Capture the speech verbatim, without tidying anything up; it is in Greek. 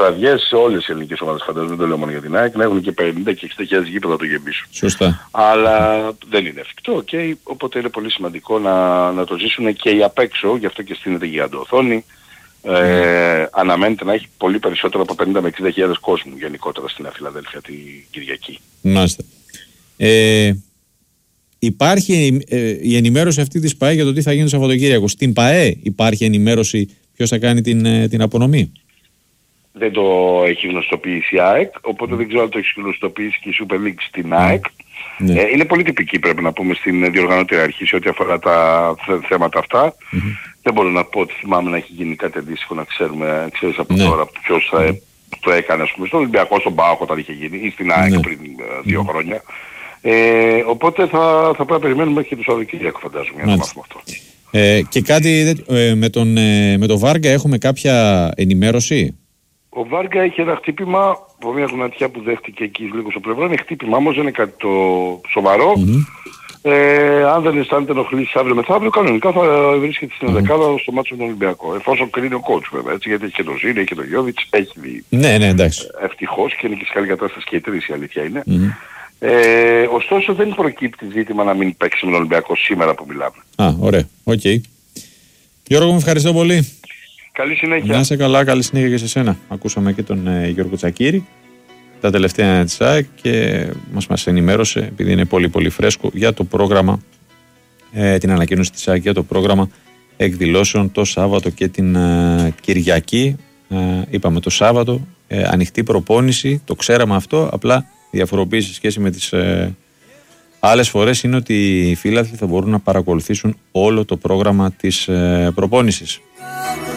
βραδιές σε όλες οι ελληνικές ομάδες, φαντάζομαι, δεν το λέω μόνο για την ΑΕΚ, να έχουν και πενήντα και εξήντα χιλιάδες γήπεδα το γεμίσουν. Σωστά. Αλλά δεν είναι εφικτό, okay, οπότε είναι πολύ σημαντικό να, να το ζήσουν και οι απ' έξω, γι' αυτό και στείνεται γιγαντοοθόνη. Ε, mm. Αναμένεται να έχει πολύ περισσότερο από πενήντα με εξήντα χιλιάδες κόσμου γενικότερα στην Φιλαδέλφια την Κυριακή. Μάλιστα. Ε, υπάρχει ε, η ενημέρωση αυτή της ΠΑΕ για το τι θα γίνει το Σαββατοκύριακο. Στην ΠΑΕ υπάρχει ενημέρωση ποιος θα κάνει την, την απονομή? Δεν το έχει γνωστοποιήσει η ΑΕΚ, οπότε δεν ξέρω αν το έχει γνωστοποιήσει και η Super League στην ΑΕΚ. Ναι. Ε, είναι πολύ τυπική, πρέπει να πούμε, στην διοργανώτρια αρχή σε ό,τι αφορά τα θέματα αυτά. Mm-hmm. Δεν μπορώ να πω ότι θυμάμαι να έχει γίνει κάτι αντίστοιχο, να ξέρουμε, ξέρεις από ναι. τώρα ποιος θα, mm. το έκανε, ας πούμε, στον Ολυμπιακό, στον ΠΑΟΚ όταν είχε γίνει, ή στην ΑΕΚ ναι. πριν uh, δύο mm. χρόνια. Ε, οπότε θα, θα πρέπει να περιμένουμε μέχρι και το Σαββατοκύριακο, φαντάζομαι, για να το μάθουμε αυτό. Ε, και κάτι ε, με τον, ε, με τον Βάργα έχουμε κάποια ενημέρωση? Ο Βάργα είχε ένα χτύπημα από μια γονατιά που δέχτηκε εκεί λίγο στο πλευρό. Είναι χτύπημα όμως, δεν είναι κάτι το σοβαρό. Mm-hmm. Ε, αν δεν αισθάνεται ενοχλήσεις αύριο μεθαύριο, κανονικά θα βρίσκεται στην δεκάδα mm-hmm. στο μάτσο του Ολυμπιακού. Εφόσον κρίνει ο coach βέβαια, έτσι, γιατί έχει και το Ζήνη, έχει και το Γιώβιτς, έχει δει. Ναι, ναι, εντάξει. Ευτυχώς και είναι και σε καλή κατάσταση και οι τρεις, η αλήθεια είναι. Mm-hmm. Ε, ωστόσο δεν προκύπτει ζήτημα να μην παίξει με τον Ολυμπιακό σήμερα που μιλάμε. Α, ωραία, οκ. Okay. Γιώργο, μου ευχαριστώ πολύ. Καλή συνέχεια. Να είσαι καλά, καλή συνέχεια και σε σένα. Ακούσαμε και τον ε, Γιώργο Τσακίρη, τα τελευταία της ΑΕΚ, και μας, μας ενημέρωσε, επειδή είναι πολύ πολύ φρέσκο, για το πρόγραμμα, ε, την ανακοίνωση της ΑΕΚ για το πρόγραμμα εκδηλώσεων το Σάββατο και την ε, Κυριακή. Ε, είπαμε το Σάββατο, ε, ανοιχτή προπόνηση, το ξέραμε αυτό, απλά διαφοροποίηση σε σχέση με τις ε, άλλες φορές είναι ότι οι φίλαθλοι θα μπορούν να παρακολουθήσουν όλο το πρόγραμμα της ε, προπόνησης.